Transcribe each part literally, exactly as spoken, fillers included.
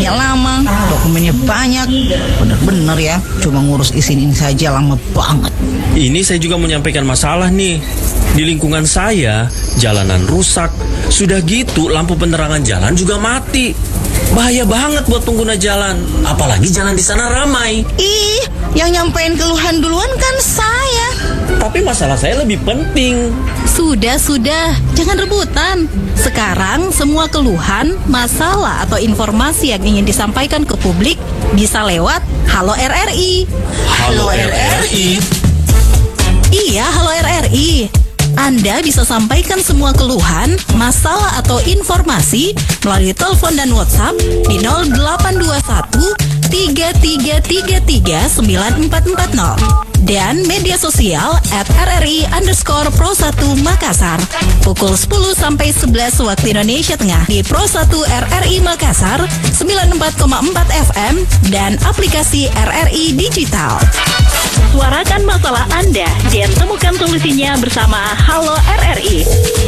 Dokumennya lama, dokumennya banyak. Bener-bener ya, cuma ngurus izin ini saja lama banget. Ini saya juga menyampaikan masalah nih. Di lingkungan saya, jalanan rusak. Sudah gitu, lampu penerangan jalan juga mati. Bahaya banget buat pengguna jalan. Apalagi jalan di sana ramai. Ih, yang nyampein keluhan duluan kan saya. Tapi masalah saya lebih penting. Sudah, sudah, jangan rebutan. Sekarang semua keluhan, masalah atau informasi yang ingin disampaikan ke publik bisa lewat Halo R R I. Halo R R I. Iya, Halo R R I. Anda bisa sampaikan semua keluhan, masalah atau informasi melalui telepon dan WhatsApp di nol delapan dua satu tiga tiga tiga tiga sembilan empat empat nol dan media sosial at rri underscore pro satu Makassar pukul sepuluh sampai sebelas waktu Indonesia Tengah di Pro satu R R I Makassar sembilan puluh empat koma empat F M dan aplikasi R R I Digital. Suarakan masalah Anda dan temukan solusinya bersama Halo R R I.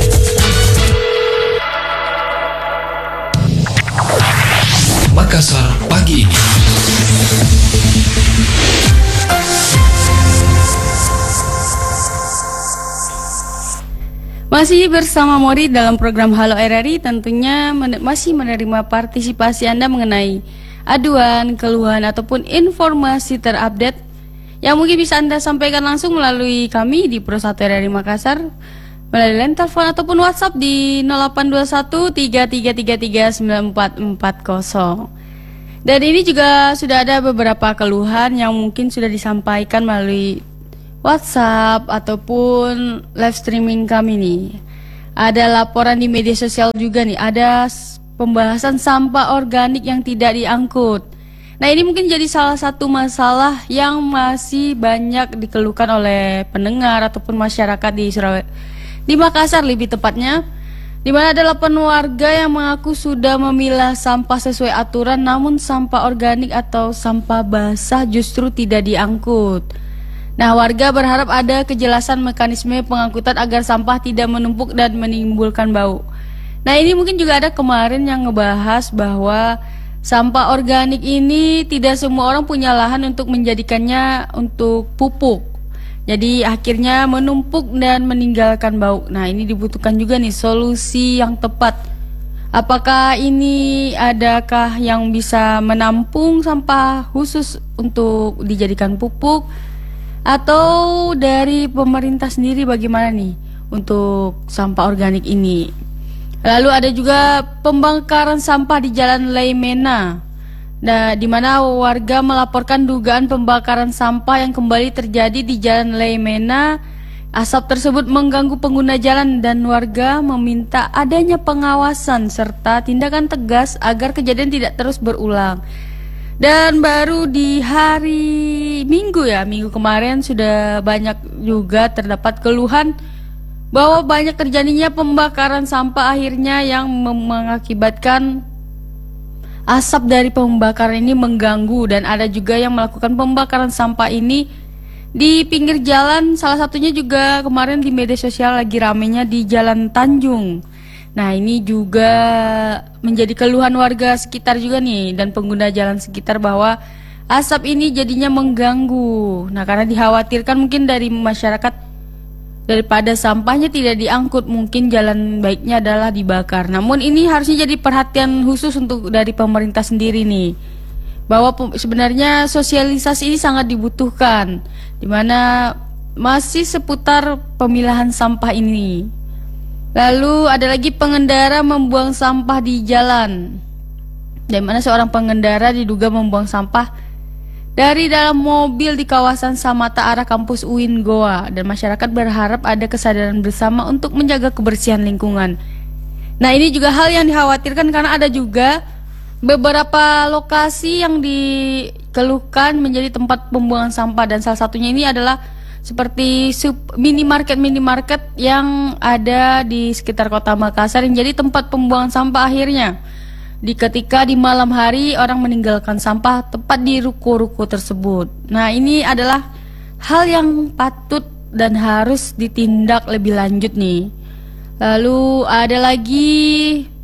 Makassar pagi ini. Masih bersama Mori dalam program Halo R R I, tentunya men- masih menerima partisipasi Anda mengenai aduan, keluhan, ataupun informasi terupdate yang mungkin bisa Anda sampaikan langsung melalui kami di Pro satu R R I Makassar melalui line telepon ataupun WhatsApp di nol delapan dua satu tiga tiga tiga tiga sembilan empat empat nol. Dan ini juga sudah ada beberapa keluhan yang mungkin sudah disampaikan melalui WhatsApp ataupun live streaming kami nih. Ada laporan di media sosial juga nih, ada pembahasan sampah organik yang tidak diangkut. Nah, ini mungkin jadi salah satu masalah yang masih banyak dikeluhkan oleh pendengar ataupun masyarakat di Surabaya, di Makassar lebih tepatnya, di mana ada delapan warga yang mengaku sudah memilah sampah sesuai aturan, namun sampah organik atau sampah basah justru tidak diangkut. Nah, warga berharap ada kejelasan mekanisme pengangkutan agar sampah tidak menumpuk dan menimbulkan bau. Nah, ini mungkin juga ada kemarin yang ngebahas bahwa sampah organik ini tidak semua orang punya lahan untuk menjadikannya untuk pupuk. Jadi akhirnya menumpuk dan meninggalkan bau. Nah, ini dibutuhkan juga nih solusi yang tepat. Apakah ini adakah yang bisa menampung sampah khusus untuk dijadikan pupuk? Atau dari pemerintah sendiri bagaimana nih untuk sampah organik ini? Lalu ada juga pembakaran sampah di Jalan Leimena, nah, di mana warga melaporkan dugaan pembakaran sampah yang kembali terjadi di Jalan Leimena. Asap tersebut mengganggu pengguna jalan dan warga meminta adanya pengawasan serta tindakan tegas agar kejadian tidak terus berulang. Dan baru di hari Minggu ya, Minggu kemarin sudah banyak juga terdapat keluhan bahwa banyak terjadinya pembakaran sampah akhirnya yang mengakibatkan asap dari pembakaran ini mengganggu. Dan ada juga yang melakukan pembakaran sampah ini di pinggir jalan, salah satunya juga kemarin di media sosial lagi ramenya di Jalan Tanjung. Nah, ini juga menjadi keluhan warga sekitar juga nih dan pengguna jalan sekitar bahwa asap ini jadinya mengganggu. Nah, karena dikhawatirkan mungkin dari masyarakat daripada sampahnya tidak diangkut, mungkin jalan baiknya adalah dibakar. Namun ini harusnya jadi perhatian khusus untuk dari pemerintah sendiri nih, bahwa sebenarnya sosialisasi ini sangat dibutuhkan, di mana masih seputar pemilahan sampah ini. Lalu ada lagi pengendara membuang sampah di jalan, di mana seorang pengendara diduga membuang sampah dari dalam mobil di kawasan Samata arah kampus U I N Goa, dan masyarakat berharap ada kesadaran bersama untuk menjaga kebersihan lingkungan. Nah, ini juga hal yang dikhawatirkan karena ada juga beberapa lokasi yang dikeluhkan menjadi tempat pembuangan sampah, dan salah satunya ini adalah seperti minimarket-minimarket yang ada di sekitar kota Makassar yang jadi tempat pembuangan sampah akhirnya. Di ketika di malam hari orang meninggalkan sampah tepat di ruko-ruko tersebut. Nah, ini adalah hal yang patut dan harus ditindak lebih lanjut nih. Lalu ada lagi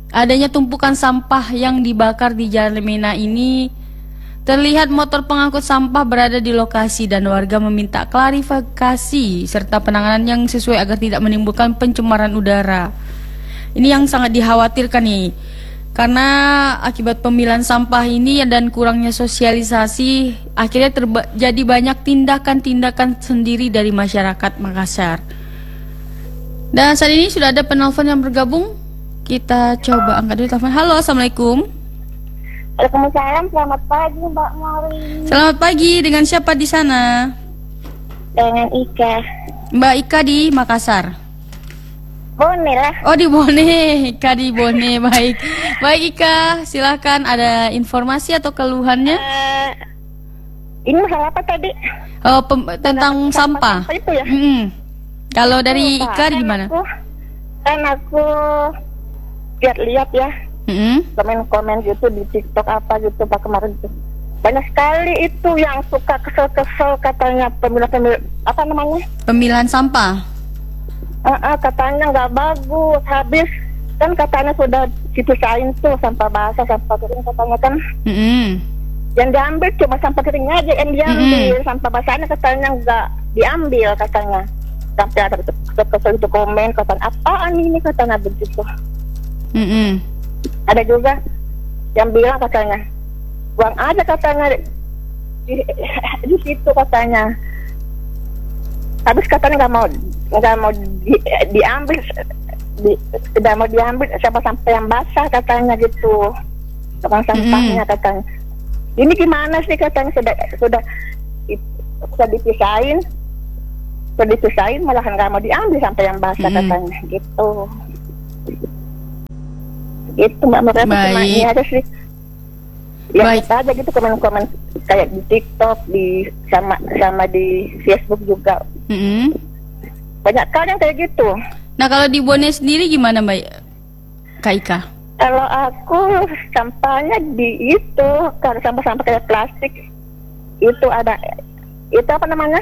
adanya tumpukan sampah yang dibakar di Jalan Lemena ini, terlihat motor pengangkut sampah berada di lokasi dan warga meminta klarifikasi serta penanganan yang sesuai agar tidak menimbulkan pencemaran udara. Ini yang sangat dikhawatirkan nih, karena akibat pemilihan sampah ini dan kurangnya sosialisasi, akhirnya terjadi banyak tindakan-tindakan sendiri dari masyarakat Makassar. Dan saat ini sudah ada penelpon yang bergabung. Kita coba angkat dulu telepon. Halo, assalamualaikum. Waalaikumsalam, selamat pagi Mbak Mori. Selamat pagi, dengan siapa di sana? Dengan Ika. Mbak Ika di Makassar. Bone lah. Oh, di Bone, Ika di Bone. Baik, baik Ika, silakan, ada informasi atau keluhannya? Uh, ini masalah apa tadi? Oh, pem- tentang sampah. Sampah itu ya? Hmm. Kalau dari Lupa. Ika Kan gimana? Aku, kan aku lihat-lihat ya, Hmm. komen-komen gitu di TikTok apa gitu pak kemarin itu. Banyak sekali itu yang suka kesel-kesel katanya pemilah-pemilah apa namanya? Pemilihan sampah. Uh, uh, katanya nggak bagus, habis kan katanya sudah dipisahin tuh sampah basah, sampah kering katanya kan. Hmm. Yang diambil cuma sampah keringnya aja yang diambil, Mm-hmm. sampah basahnya katanya nggak diambil katanya. Sampai ada kesel itu komen katanya apaan ini katanya begitu. Hmm. Ada juga yang bilang katanya buang aja katanya di, di situ katanya. Habis katanya nggak mau nggak mau di, diambil, di, tidak mau diambil sampah-sampah yang basah katanya gitu, bukan sampahnya Mm-hmm. katanya. Ini gimana sih katanya sudah sudah sudah dipisahin, sudah dipisahin malah nggak mau diambil sampah yang basah Mm-hmm. katanya gitu. Itu Mbak Murah cuma Baik. ini aja sih. Ya Baik. aja gitu komen-komen kayak di TikTok, di sama sama di Facebook juga. Hmm. Banyak kali yang kayak gitu. Nah, kalau di Bone sendiri gimana, Mbak Kak Ika? Kalau aku sampahnya di itu, kalau sampah-sampah kayak plastik itu ada itu apa namanya?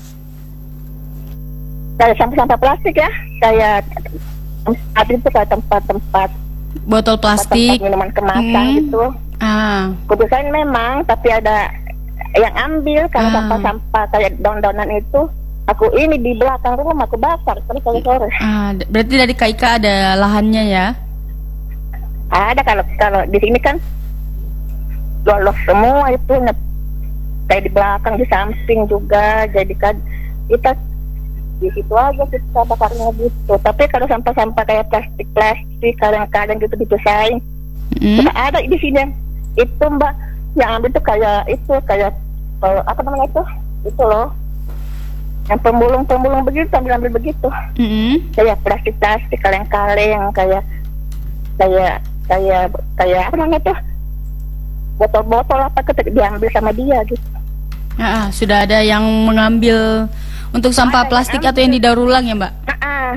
Kayak sampah-sampah plastik ya, kayak tempat itu kayak tempat-tempat Botol plastik. tempat minuman kemasan Hmm. gitu. Ah. Kebetulan memang, tapi ada yang ambil kalau Ah. sampah-sampah kayak daun-daunan itu. Aku ini di belakang rumah aku bakar terus sore-sore. Ah, d- berarti dari Kak Ika ada lahannya ya? Ada kalau kalau di sini kan lolos semua itu nge- kayak di belakang di samping juga jadi kan kita di situ aja kita bakarnya gitu. Tapi kalau sampah-sampah kayak plastik-plastik kadang-kadang gitu dipisahin. Hmm. Sudah ada di sini itu Mbak yang ambil tuh kayak itu kayak eh, apa namanya itu itu loh yang pemulung-pemulung begitu ambil-ambil begitu Hmm. kayak plastik-plastik kaleng-kaleng kayak kayak kayak kayak apa namanya tuh botol-botol apa ketika diambil sama dia gitu. Ah, sudah ada yang mengambil untuk sampah Ada yang plastik atau yang didaur ulang ya, Mbak? Ah,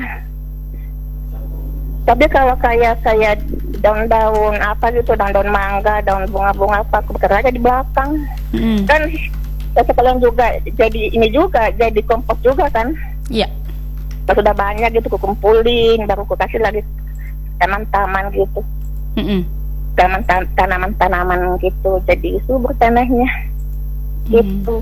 tapi kalau kayak kayak daun-daun apa gitu, daun-daun mangga, daun bunga-bunga apa, aku bakar aja di belakang. Hmm. Kan ya sekalian juga jadi ini juga jadi kompos juga kan. Iya. Kalau sudah banyak gitu aku kumpulin, baru aku kasih lagi taman-taman gitu, Mm-mm. taman tanaman-tanaman gitu, jadi subur tanahnya gitu.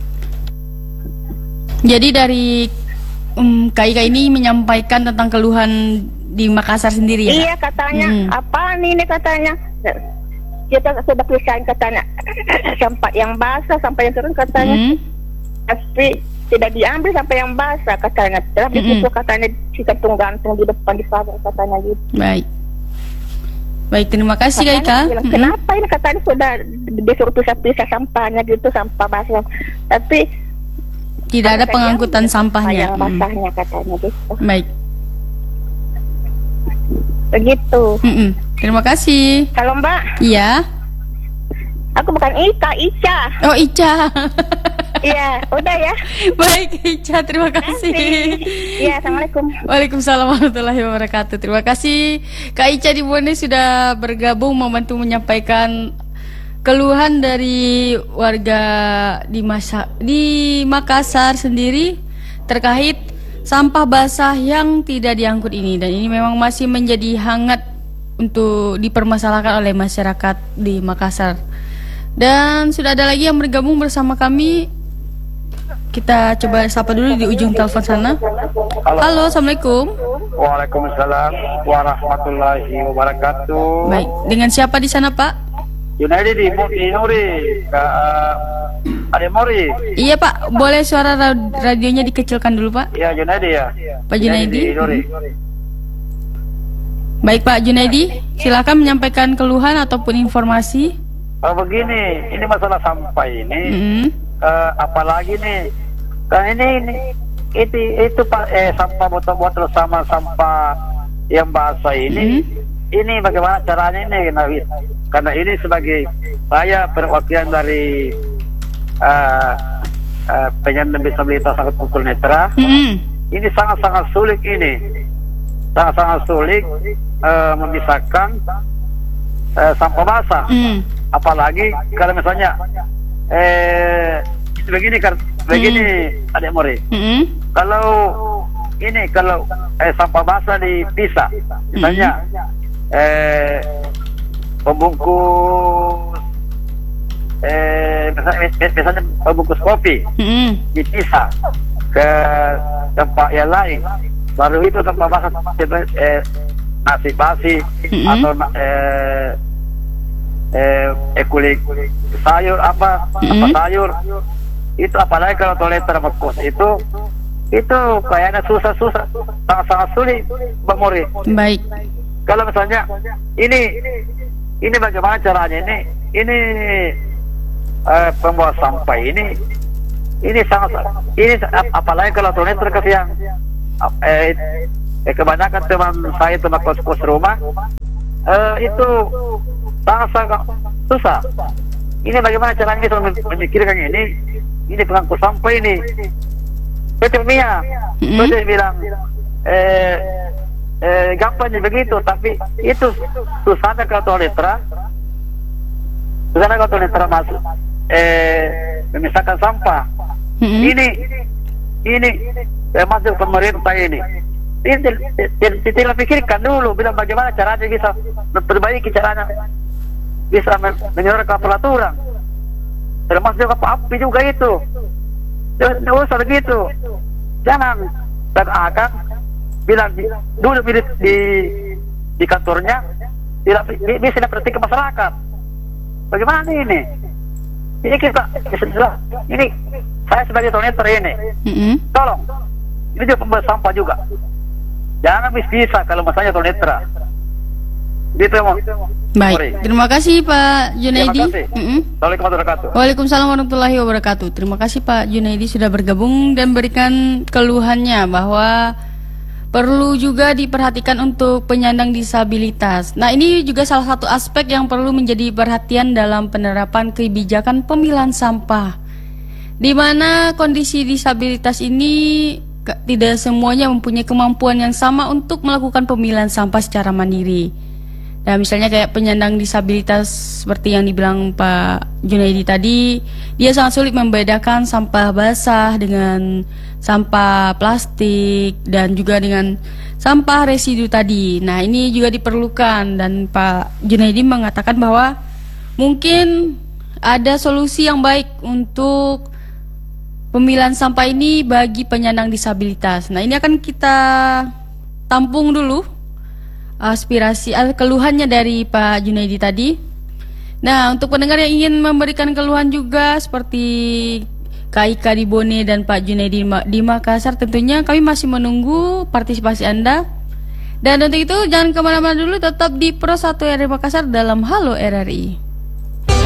Jadi dari um, Kak Ika ini menyampaikan tentang keluhan di Makassar sendiri ya? Kak? Iya katanya, Hmm. apa nih ini katanya? Kita sudah pisahin katanya sampah yang basah, sampai yang kering katanya. Hmm. Tapi tidak diambil sampai yang basah katanya. Tapi Mm-mm. itu katanya kita gantung di depan di pagar katanya gitu. Baik. Baik, terima kasih Kak Ika. Makanya bilang, Mm-mm. kenapa ini katanya sudah disuruh pisah-pisah sampahnya gitu, sampah basah. Tapi Tidak ada katanya pengangkutan sampah sampahnya. yang Mm. basahnya katanya gitu. Baik. Begitu. Mm-mm. Terima kasih. Kalau Mbak, Iya. aku bukan Ika, Ica. Oh, Ica. Iya, udah ya. Baik, Ica, terima kasih. Iya, assalamualaikum. Waalaikumsalam warahmatullahi wabarakatuh. Terima kasih Kak Ica di Bone sudah bergabung membantu menyampaikan keluhan dari warga di masa di Makassar sendiri terkait sampah basah yang tidak diangkut ini, dan ini memang masih menjadi hangat untuk dipermasalahkan oleh masyarakat di Makassar. Dan sudah ada lagi yang bergabung bersama kami. Kita coba sapa dulu di ujung telepon sana. Halo. Halo, Assalamualaikum. Waalaikumsalam warahmatullahi wabarakatuh. Baik, dengan siapa di sana, Pak? Junaidi di di Nuri, ke uh, Ade Mori. Iya, Pak, boleh suara ra- radionya dikecilkan dulu, Pak? Ya Junaidi ya. Pak Junaidi. di Nuri. Baik, Pak Junaidi, silakan menyampaikan keluhan ataupun informasi. Oh, begini, ini masalah sampah ini. Mm-hmm. Uh, apalagi nih, kan ini, ini itu itu pak eh sampah botol-botol sama sampah yang basah ini. Mm-hmm. Ini bagaimana caranya ini? Karena, karena ini sebagai saya perwakilan dari uh, uh, penyandang disabilitas sangat pukul netra. Mm-hmm. Ini sangat-sangat sulit ini, sangat-sangat sulit uh, memisahkan uh, sampah basah. Mm. Apalagi kalau misalnya eh begini kan, begini Adik Mori. Mm-hmm. Kalau ini kalau eh, sampah basah dipisah, misalnya eh pembungkus eh misalnya, misalnya pembungkus kopi Mm-hmm. dipisah ke tempat yang lain, baru itu sampah basah eh, nasi basi Mm-hmm. atau eh eh, eh kulit sayur apa Mm-hmm. apa sayur itu, apalagi kalau toilet terbekus itu itu kayaknya susah-susah, sangat-sangat sulit Mbak Mori. Baik. Kalau misalnya ini ini bagaimana caranya ini ini eh, pembawa sampah ini ini sangat ini ap- apalagi kalau toilet terbekus yang eh, eh, kebanyakan teman saya teman kos-kos rumah eh, itu sangat-sangat susah. Ini bagaimana caranya kita memikirkan ini ini pengangkut sampah ini. P T Mia, Mm-hmm. P T bilang eh, eh, gampangnya begitu, tapi itu susahnya kalau toiletra, susahnya kalau toiletra masuk eh, memisahkan sampah. Mm-hmm. Ini ini eh, masuk pemerintah ini. Ini tidak pikirkan dulu, bilang bagaimana caranya bisa memperbaiki caranya, bisa menyuarakan peraturan, termasuk juga api juga itu. Tidak usah begitu. Jangan dan akan bilang di, dulu di, di di kantornya tidak bisa seperti ke masyarakat. Bagaimana ini? Ini kita ini saya sebagai toneter ini. Mm-hmm. Tolong, ini juga pembawa sampah juga. Jangan bisa kalau masalahnya tonetra. Gitu mau. Baik, terima kasih Pak Junaidi. Terima kasih. Mm-mm. Assalamualaikum warahmatullahi wabarakatuh. Waalaikumsalam warahmatullahi wabarakatuh. Terima kasih Pak Junaidi sudah bergabung dan berikan keluhannya bahwa perlu juga diperhatikan untuk penyandang disabilitas. Nah, ini juga salah satu aspek yang perlu menjadi perhatian dalam penerapan kebijakan pemilahan sampah, di mana kondisi disabilitas ini ke- tidak semuanya mempunyai kemampuan yang sama untuk melakukan pemilahan sampah secara mandiri. Nah, misalnya kayak penyandang disabilitas seperti yang dibilang Pak Junaidi tadi, dia sangat sulit membedakan sampah basah dengan sampah plastik dan juga dengan sampah residu tadi. Nah, ini juga diperlukan dan Pak Junaidi mengatakan bahwa mungkin ada solusi yang baik untuk pemilahan sampah ini bagi penyandang disabilitas. Nah, ini akan kita tampung dulu aspirasi keluhannya dari Pak Junaidi tadi. Nah, untuk pendengar yang ingin memberikan keluhan juga seperti K I K di Bone dan Pak Junaidi di Makassar, tentunya kami masih menunggu partisipasi Anda. Dan untuk itu jangan kemana-mana dulu, tetap di Pro satu R R I Makassar dalam Halo R R I.